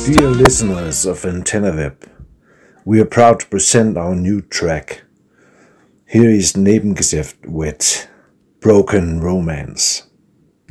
Dear listeners of AntennaWeb, we are proud to present our new track. Here is Nebengeschäft with Broken Romance.